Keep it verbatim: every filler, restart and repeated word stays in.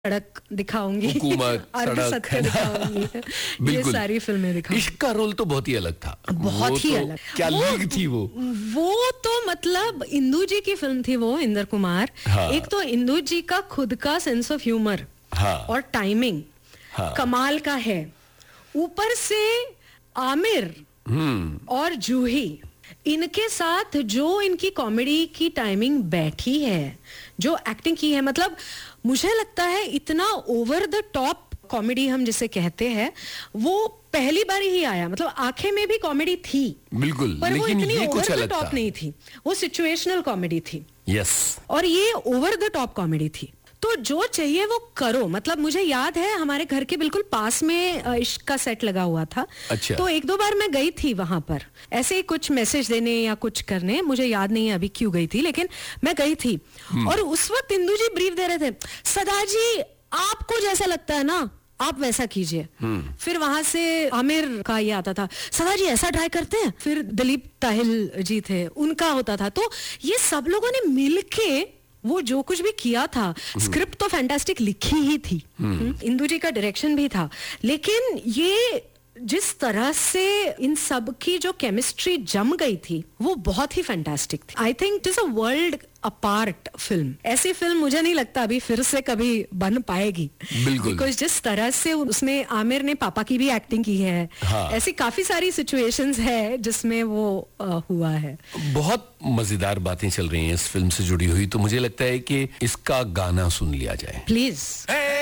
सड़क दिखाऊंगी, हुकूमत, सड़क, सत्य दिखाऊंगी, ये सारी फिल्में दिखाऊंगी। इश्क का रोल तो बहुत ही अलग था, बहुत ही तो अलग। क्या लीग थी वो वो तो मतलब इंदु जी की फिल्म थी वो, इंदर कुमार। हाँ। एक तो इंदु जी का खुद का सेंस ऑफ ह्यूमर हाँ। और टाइमिंग हाँ। कमाल का है। ऊपर से आमिर और जूही, इनके साथ जो इनकी कॉमेडी की टाइमिंग बैठी है, जो एक्टिंग की है, मतलब मुझे लगता है इतना ओवर द टॉप कॉमेडी हम जिसे कहते हैं वो पहली बार ही आया। मतलब आंखें में भी कॉमेडी थी बिल्कुल, पर वो लेकिन इतनी ये कुछ ओवर द अलग टॉप था। नहीं थी, वो सिचुएशनल कॉमेडी थी। यस। और ये ओवर द टॉप कॉमेडी थी। तो जो चाहिए वो करो। मतलब मुझे याद है हमारे घर के बिल्कुल पास में अ, इश्क का सेट लगा हुआ था। अच्छा। तो एक दो बार मैं गई थी वहां पर, ऐसे ही कुछ मैसेज देने या कुछ करने, मुझे याद नहीं है अभी क्यों गई थी, लेकिन मैं गई थी। और उस वक्त इंदु जी ब्रीफ दे रहे थे, सदा जी आपको जैसा लगता है ना आप वैसा कीजिए। फिर वहां से आमिर का ये आता था, सदा जी ऐसा ट्राई करते हैं। फिर दिलीप ताहिल जी थे, उनका होता था। तो ये सब लोगों ने मिलके वो जो कुछ भी किया था, स्क्रिप्ट तो फैंटास्टिक लिखी ही थी, इंदु जी का डायरेक्शन भी था, लेकिन ये जिस तरह से इन सब की जो केमिस्ट्री जम गई थी वो बहुत ही फैंटास्टिक थी। I think it is a world apart film. ऐसी फिल्म मुझे नहीं लगता अभी फिर से कभी बन पाएगी। बिल्कुल। बिकॉज जिस तरह से उसमें आमिर ने पापा की भी एक्टिंग की है, हाँ। ऐसी काफी सारी सिचुएशंस है जिसमें वो आ, हुआ है। बहुत मजेदार बातें चल रही हैं इस फिल्म से जुड़ी हुई, तो मुझे लगता है कि इसका गाना सुन लिया जाए प्लीज।